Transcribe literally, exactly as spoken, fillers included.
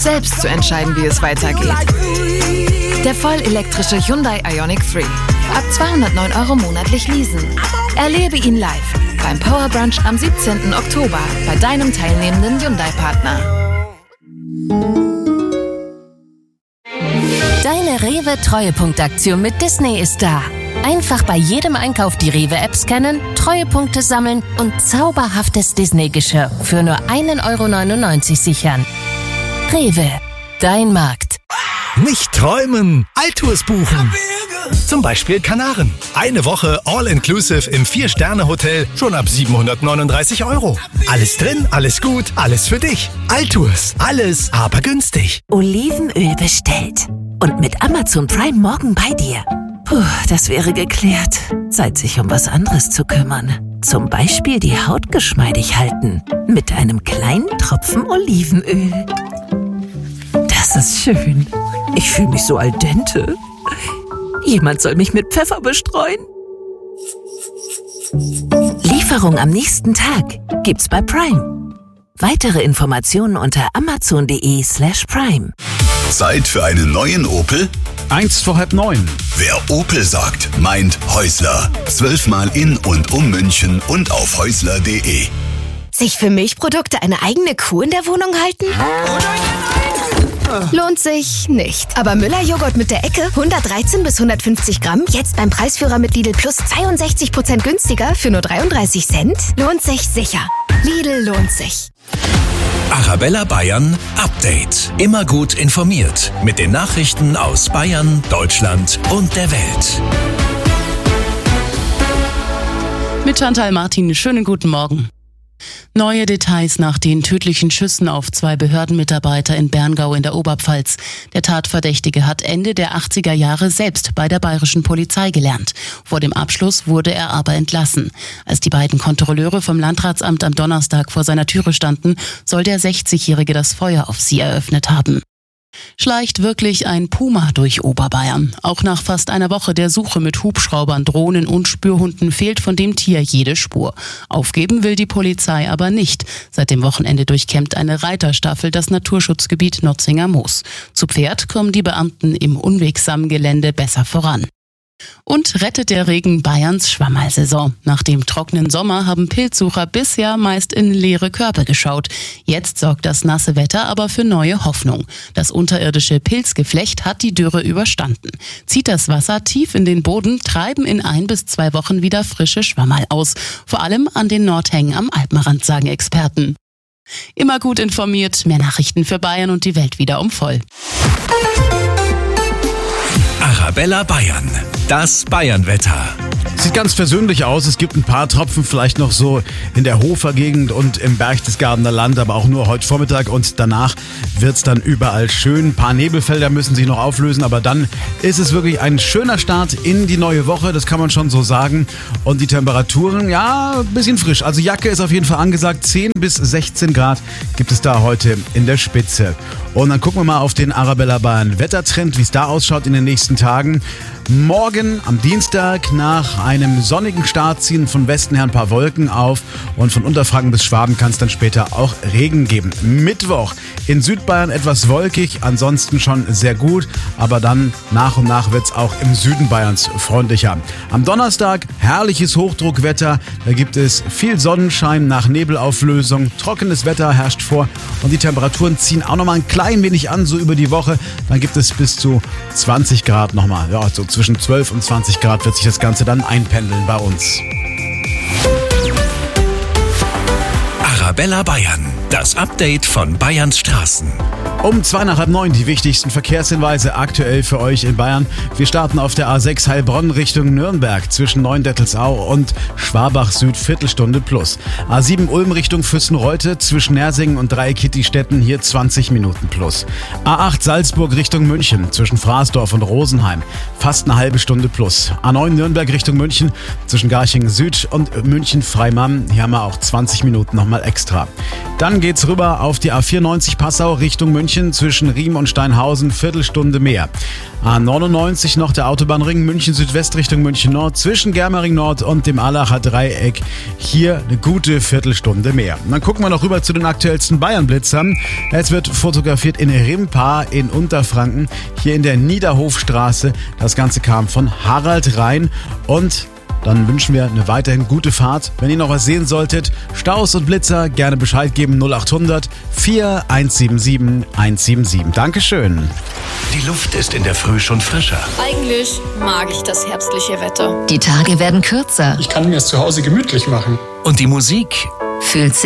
selbst zu entscheiden, wie es weitergeht. Der vollelektrische Hyundai Ioniq drei. Ab zweihundertneun Euro monatlich leasen. Erlebe ihn live beim Power Brunch am siebzehnten Oktober bei deinem teilnehmenden Hyundai-Partner. Deine Rewe-Treuepunktaktion mit Disney ist da. Einfach bei jedem Einkauf die Rewe-App scannen, Treuepunkte sammeln und zauberhaftes Disney-Geschirr für nur ein Euro neunundneunzig sichern. Rewe, dein Markt. Nicht träumen, Altours buchen. Zum Beispiel Kanaren. Eine Woche All-Inclusive im Vier-Sterne-Hotel schon ab siebenhundertneununddreißig Euro. Alles drin, alles gut, alles für dich. Altours, alles aber günstig. Olivenöl bestellt. Und mit Amazon Prime morgen bei dir. Puh, das wäre geklärt. Zeit, sich um was anderes zu kümmern. Zum Beispiel die Haut geschmeidig halten. Mit einem kleinen Tropfen Olivenöl. Das ist schön. Ich fühle mich so al dente. Jemand soll mich mit Pfeffer bestreuen. Lieferung am nächsten Tag gibt's bei Prime. Weitere Informationen unter amazon.de slash prime. Zeit für einen neuen Opel? Eins vor halb neun. Wer Opel sagt, meint Häusler. Zwölfmal in und um München und auf häusler punkt de. Sich für Milchprodukte eine eigene Kuh in der Wohnung halten? Lohnt sich nicht. Aber Müller-Joghurt mit der Ecke, hundertdreizehn bis hundertfünfzig Gramm, jetzt beim Preisführer mit Lidl Plus zweiundsechzig Prozent günstiger für nur dreiunddreißig Cent? Lohnt sich sicher. Lidl lohnt sich. Arabella Bayern Update. Immer gut informiert mit den Nachrichten aus Bayern, Deutschland und der Welt. Mit Chantal Martin, schönen guten Morgen. Neue Details nach den tödlichen Schüssen auf zwei Behördenmitarbeiter in Berngau in der Oberpfalz. Der Tatverdächtige hat Ende der achtziger Jahre selbst bei der bayerischen Polizei gelernt. Vor dem Abschluss wurde er aber entlassen. Als die beiden Kontrolleure vom Landratsamt am Donnerstag vor seiner Türe standen, soll der sechzigjährige das Feuer auf sie eröffnet haben. Schleicht wirklich ein Puma durch Oberbayern. Auch nach fast einer Woche der Suche mit Hubschraubern, Drohnen und Spürhunden fehlt von dem Tier jede Spur. Aufgeben will die Polizei aber nicht. Seit dem Wochenende durchkämmt eine Reiterstaffel das Naturschutzgebiet Notzinger Moos. Zu Pferd kommen die Beamten im unwegsamen Gelände besser voran. Und rettet der Regen Bayerns Schwammerlsaison. Nach dem trockenen Sommer haben Pilzsucher bisher meist in leere Körbe geschaut. Jetzt sorgt das nasse Wetter aber für neue Hoffnung. Das unterirdische Pilzgeflecht hat die Dürre überstanden. Zieht das Wasser tief in den Boden, treiben in ein bis zwei Wochen wieder frische Schwammerl aus. Vor allem an den Nordhängen am Alpenrand, sagen Experten. Immer gut informiert, mehr Nachrichten für Bayern und die Welt wieder um voll. Arabella Bayern, das Bayernwetter. Sieht ganz versöhnlich aus. Es gibt ein paar Tropfen vielleicht noch so in der Hofer-Gegend und im Berchtesgadener Land, aber auch nur heute Vormittag und danach wird's dann überall schön. Ein paar Nebelfelder müssen sich noch auflösen, aber dann ist es wirklich ein schöner Start in die neue Woche, das kann man schon so sagen. Und die Temperaturen, ja, ein bisschen frisch. Also Jacke ist auf jeden Fall angesagt. zehn bis sechzehn Grad gibt es da heute in der Spitze. Und dann gucken wir mal auf den Arabella Bayern Wettertrend, wie es da ausschaut in den nächsten Tagen. Morgen am Dienstag nach einem sonnigen Start ziehen von Westen her ein paar Wolken auf und von Unterfranken bis Schwaben kann es dann später auch Regen geben. Mittwoch in Südbayern etwas wolkig, ansonsten schon sehr gut, aber dann nach und nach wird es auch im Süden Bayerns freundlicher. Am Donnerstag herrliches Hochdruckwetter, da gibt es viel Sonnenschein nach Nebelauflösung, trockenes Wetter herrscht vor und die Temperaturen ziehen auch nochmal ein klein wenig an, so über die Woche. Dann gibt es bis zu zwanzig Grad nochmal, ja, so zwischen zwölf und zwanzig Grad wird sich das Ganze dann einpendeln bei uns. Arabella Bayern, das Update von Bayerns Straßen. Um zwei nach halb neun die wichtigsten Verkehrshinweise aktuell für euch in Bayern. Wir starten auf der A sechs Heilbronn Richtung Nürnberg zwischen Neuendettelsau und Schwabach Süd Viertelstunde plus. A sieben Ulm Richtung Füssenreute zwischen Nersingen und Dreieckittistetten hier zwanzig Minuten plus. A acht Salzburg Richtung München zwischen Fraßdorf und Rosenheim fast eine halbe Stunde plus. A neun Nürnberg Richtung München zwischen Garching Süd und München Freimann. Hier haben wir auch zwanzig Minuten nochmal extra. Dann geht's rüber auf die A vierundneunzig Passau Richtung München München zwischen Riem und Steinhausen, Viertelstunde mehr. A neunundneunzig noch der Autobahnring München Südwest Richtung München Nord zwischen Germering Nord und dem Allacher Dreieck. Hier eine gute Viertelstunde mehr. Und dann gucken wir noch rüber zu den aktuellsten Bayern-Blitzern. Es wird fotografiert in Rimpa in Unterfranken, hier in der Niederhofstraße. Das Ganze kam von Harald Rhein und dann wünschen wir eine weiterhin gute Fahrt. Wenn ihr noch was sehen solltet, Staus und Blitzer, gerne Bescheid geben null acht hundert vier eins sieben sieben eins sieben sieben. Dankeschön. Die Luft ist in der Früh schon frischer. Eigentlich mag ich das herbstliche Wetter. Die Tage werden kürzer. Ich kann mir es zu Hause gemütlich machen. Und die Musik Fühlt